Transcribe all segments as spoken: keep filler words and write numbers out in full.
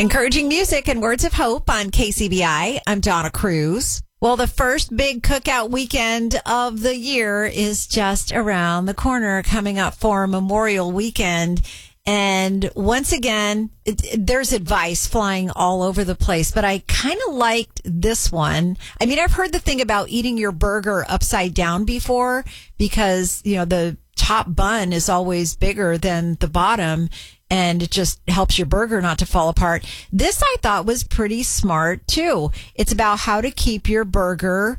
Encouraging music and words of hope on K C B I. I'm Donna Cruz. Well, the first big cookout weekend of the year is just around the corner, coming up for Memorial Weekend. And once again, it, it, there's advice flying all over the place, but I kind of liked this one. I mean, I've heard the thing about eating your burger upside down before because, you know, the top bun is always bigger than the bottom and it just helps your burger not to fall apart. This I thought was pretty smart too. It's about how to keep your burger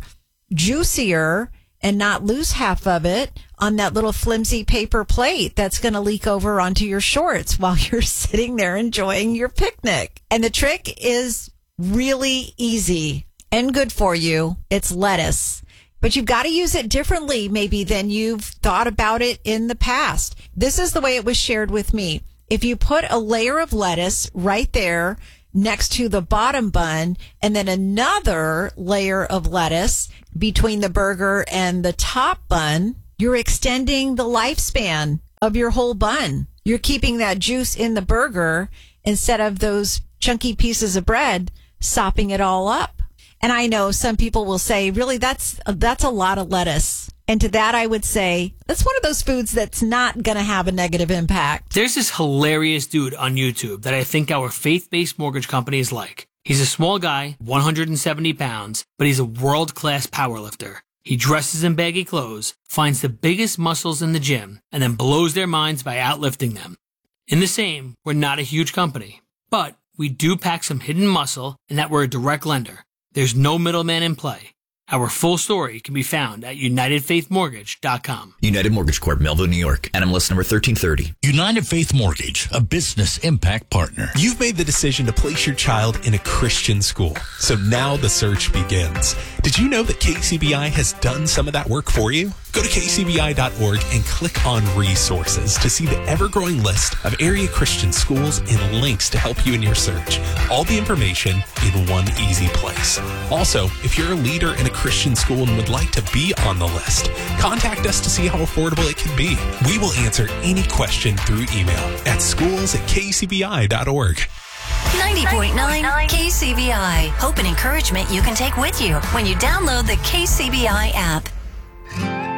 juicier and not lose half of it on that little flimsy paper plate that's going to leak over onto your shorts while you're sitting there enjoying your picnic. And the trick is really easy and good for you. It's lettuce. But you've got to use it differently maybe than you've thought about it in the past. This is the way it was shared with me. If you put a layer of lettuce right there next to the bottom bun and then another layer of lettuce between the burger and the top bun, you're extending the lifespan of your whole bun. You're keeping that juice in the burger instead of those chunky pieces of bread sopping it all up. And I know some people will say, really, that's that's a lot of lettuce. And to that, I would say, that's one of those foods that's not going to have a negative impact. There's this hilarious dude on YouTube that I think our faith-based mortgage company is like. He's a small guy, one hundred seventy pounds, but he's a world-class powerlifter. He dresses in baggy clothes, finds the biggest muscles in the gym, and then blows their minds by outlifting them. In the same, we're not a huge company, but we do pack some hidden muscle in that we're a direct lender. There's no middleman in play. Our full story can be found at united faith mortgage dot com. United Mortgage Corp, Melville, New York. N M L S number thirteen thirty. United Faith Mortgage, a business impact partner. You've made the decision to place your child in a Christian school, so now the search begins. Did you know that K C B I has done some of that work for you? Go to K C B I dot org and click on resources to see the ever-growing list of area Christian schools and links to help you in your search. All the information in one easy place. Also, if you're a leader in a Christian school and would like to be on the list, contact us to see how affordable it can be. We will answer any question through email at schools at K C B I dot org. ninety point nine K C B I. Hope and encouragement you can take with you when you download the K C B I app.